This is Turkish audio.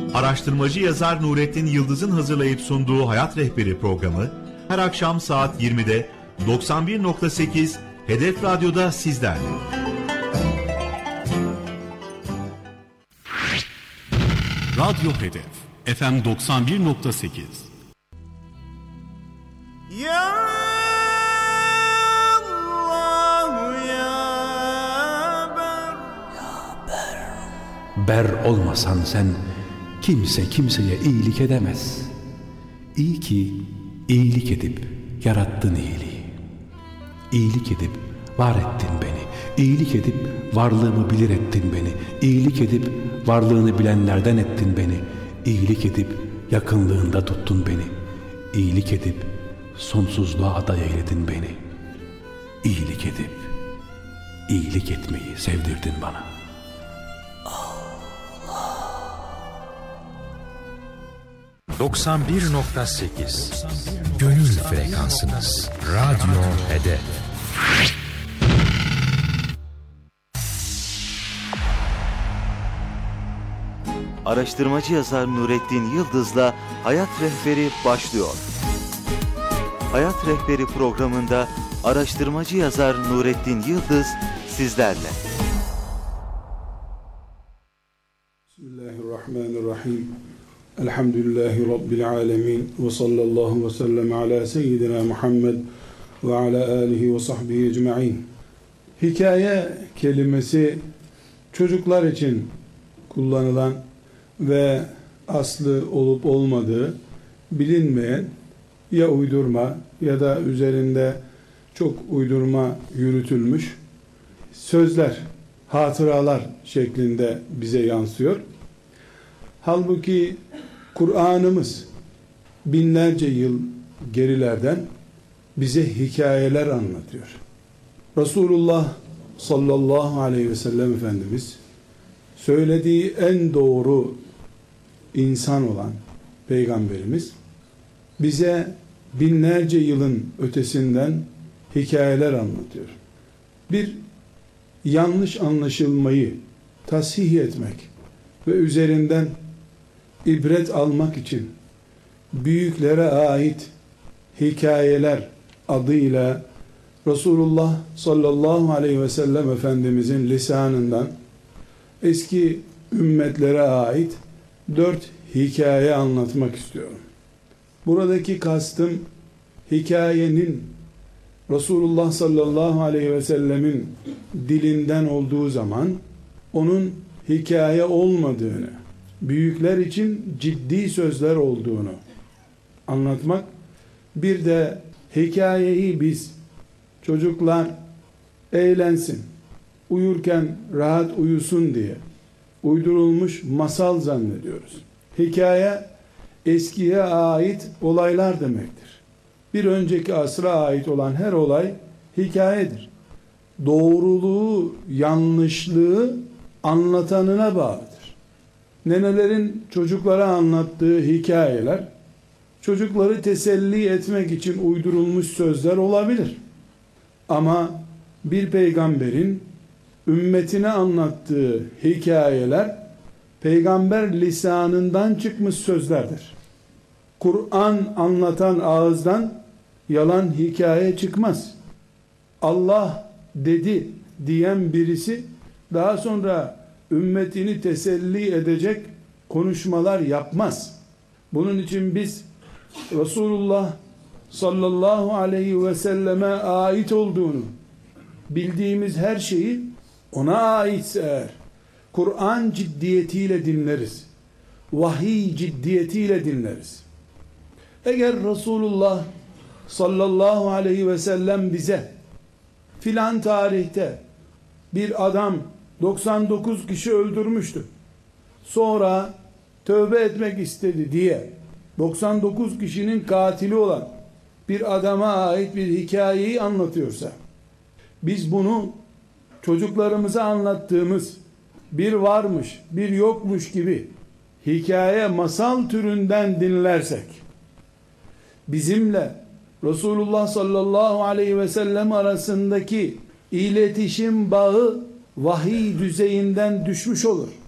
Araştırmacı yazar Nurettin Yıldız'ın hazırlayıp sunduğu Hayat Rehberi programı her akşam saat 20'de 91.8 Hedef Radyo'da sizlerle. Radyo Hedef FM 91.8. Ya Allah ya Ber olmasan sen kimse kimseye iyilik edemez. İyi ki iyilik edip yarattın iyiliği. İyilik edip var ettin beni. İyilik edip varlığımı bilir ettin beni. İyilik edip varlığını bilenlerden ettin beni. İyilik edip yakınlığında tuttun beni. İyilik edip sonsuzluğa aday eyledin beni. İyilik edip iyilik etmeyi sevdirdin bana. 91.8 Gönül frekansınız. Radyo Hedef. Araştırmacı yazar Nurettin Yıldız'la Hayat Rehberi başlıyor. Hayat Rehberi programında araştırmacı yazar Nurettin Yıldız sizlerle. Bismillahirrahmanirrahim. Elhamdülillahi Rabbil alemin. Ve sallallahu ve sellem ala seyyidina Muhammed ve ala alihi ve sahbihi ecma'in. Hikaye kelimesi çocuklar için kullanılan ve aslı olup olmadığı bilinmeyen, ya uydurma ya da üzerinde çok uydurma yürütülmüş sözler, hatıralar şeklinde bize yansıyor. Halbuki Kur'an'ımız binlerce yıl gerilerden bize hikayeler anlatıyor. Resulullah sallallahu aleyhi ve sellem Efendimiz söylediği en doğru insan olan Peygamberimiz bize binlerce yılın ötesinden hikayeler anlatıyor. Bir yanlış anlaşılmayı tasih etmek ve üzerinden ibret almak için büyüklere ait hikayeler adıyla Resulullah sallallahu aleyhi ve sellem Efendimizin lisanından eski ümmetlere ait 4 hikaye anlatmak istiyorum. Buradaki kastım hikayenin Resulullah sallallahu aleyhi ve sellemin dilinden olduğu zaman onun hikaye olmadığını, büyükler için ciddi sözler olduğunu anlatmak. Bir de hikayeyi biz çocuklar eğlensin, uyurken rahat uyusun diye uydurulmuş masal zannediyoruz. Hikaye eskiye ait olaylar demektir. Bir önceki asra ait olan her olay hikayedir. Doğruluğu, yanlışlığı anlatanına bağlıdır. Nenelerin çocuklara anlattığı hikayeler, çocukları teselli etmek için uydurulmuş sözler olabilir. Ama bir peygamberin ümmetine anlattığı hikayeler, peygamber lisanından çıkmış sözlerdir. Kur'an anlatan ağızdan yalan hikaye çıkmaz. Allah dedi diyen birisi daha sonra ümmetini teselli edecek konuşmalar yapmaz. Bunun için biz Resulullah sallallahu aleyhi ve selleme ait olduğunu, bildiğimiz her şeyi ona aitse eğer Kur'an ciddiyetiyle dinleriz. Vahiy ciddiyetiyle dinleriz. Eğer Resulullah sallallahu aleyhi ve sellem bize filan tarihte bir adam 99 kişi öldürmüştü, sonra tövbe etmek istedi diye 99 kişinin katili olan bir adama ait bir hikayeyi anlatıyorsa, biz bunu çocuklarımıza anlattığımız bir varmış bir yokmuş gibi hikaye, masal türünden dinlersek, bizimle Resulullah sallallahu aleyhi ve sellem arasındaki iletişim bağı vahiy düzeyinden düşmüş olur.